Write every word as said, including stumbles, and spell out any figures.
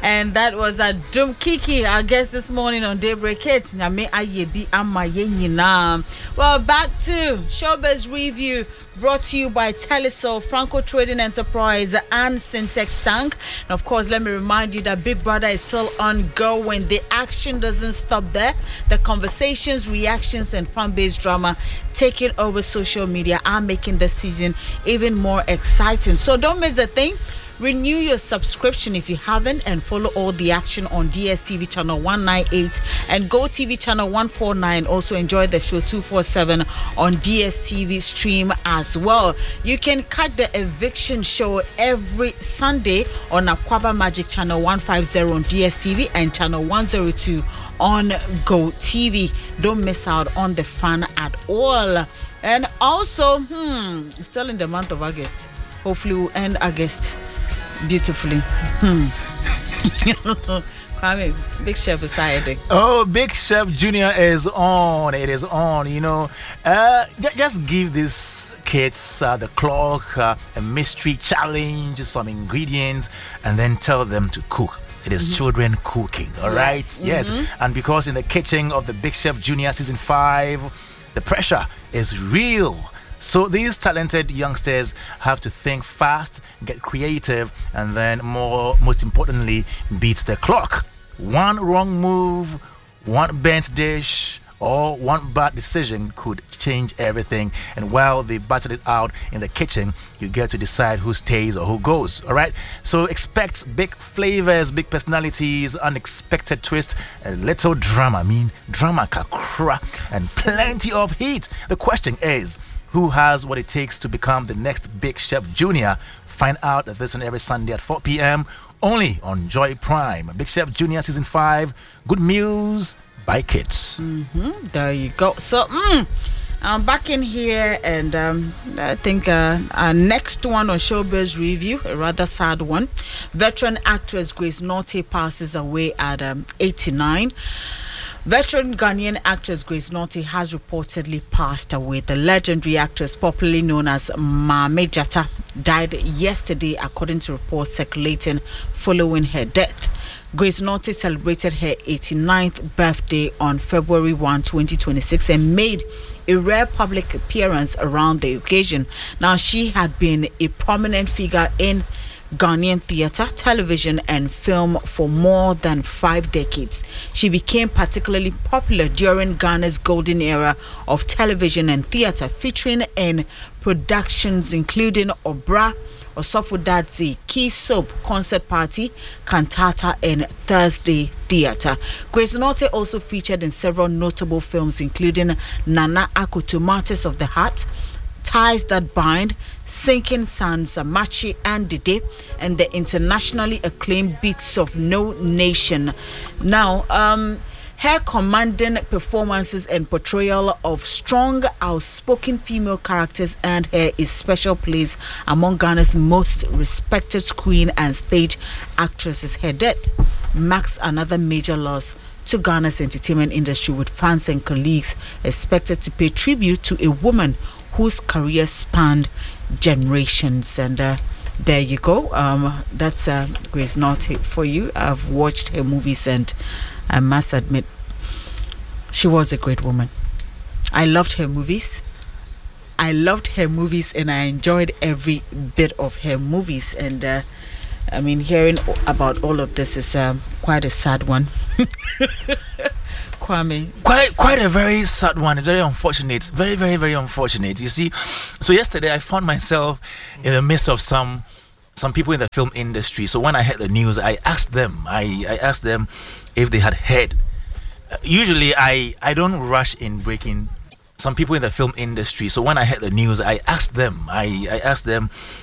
And that was a Dum Kiki, our guest this morning on Daybreak Hits. Well, back to Showbiz Review, brought to you by Telesol, Franco Trading Enterprise, and Syntex Tank. And of course, let me remind you that Big Brother is still ongoing. The action doesn't stop there. The conversations, reactions, and fan-based drama taking over social media are making the season even more exciting. So don't miss a thing. Renew your subscription if you haven't, and follow all the action on D S T V channel one ninety-eight and Go T V channel one forty-nine. Also enjoy the show two forty-seven on D S T V stream as well. You can catch the eviction show every Sunday on Aquaba Magic channel one fifty on D S T V and channel one oh two on Go T V. Don't miss out on the fun at all. And also, hmm, still in the month of August. Hopefully we'll end August beautifully. Hmm. Kwame, Big Chef is tired. Oh, Big Chef Junior is on. It is on. You know, uh, j- just give these kids uh, the clock, uh, a mystery challenge, some ingredients, and then tell them to cook. It is mm-hmm. children cooking, all right? Mm-hmm. Yes. And because in the kitchen of the Big Chef Junior season five, the pressure is real. So these talented youngsters have to think fast, get creative, and then more, most importantly, beat the clock. One wrong move, one bent dish, or one bad decision could change everything. And while they battle it out in the kitchen, you get to decide who stays or who goes. All right. So expect big flavors, big personalities, unexpected twists, a little drama. I mean, drama kakra, and plenty of heat. The question is, who has what it takes to become the next Big Chef Junior? Find out this and every Sunday at four p.m. only on Joy Prime. Big Chef Junior season five. Good news by kids. Mm-hmm. There you go. So, mm, I'm back in here, and um, I think uh, our next one on Showbiz Review, a rather sad one. Veteran actress Grace Naughty passes away at um, eighty-nine. Veteran Ghanaian actress Grace Naughty has reportedly passed away. The legendary actress, popularly known as Mame Jata, died yesterday, according to reports circulating following her death. Grace Naughty celebrated her eighty-ninth birthday on February first, twenty twenty-six, and made a rare public appearance around the occasion. Now, she had been a prominent figure in Ghanaian theatre, television, and film for more than five decades. She became particularly popular during Ghana's golden era of television and theatre, featuring in productions including Obra, Osofo Dadzi, Key Soap, Concert Party, Cantata, and Thursday Theatre. Grace Naughty also featured in several notable films, including Nana Akoto, Martyrs of the Heart, Ties That Bind, Sinking Sands, Machi and Dede, and the internationally acclaimed Beats of No Nation. Now, um, her commanding performances and portrayal of strong, outspoken female characters earned her a special place among Ghana's most respected screen and stage actresses. Her death marks another major loss to Ghana's entertainment industry, with fans and colleagues expected to pay tribute to a woman whose career spanned generations. And uh, there you go. Um, that's uh, Grace Naughty for you. I've watched her movies, and I must admit, she was a great woman. I loved her movies. I loved her movies, and I enjoyed every bit of her movies. And uh, I mean, hearing about all of this is um, quite a sad one. Kwame. Quite, quite a very sad one. Very unfortunate. Very, very, very unfortunate. You see, so yesterday I found myself in the midst of some some people in the film industry. So when I heard the news, I asked them. I, I asked them if they had heard. Uh, usually, I I don't rush in breaking some people in the film industry. So when I heard the news, I asked them. I I asked them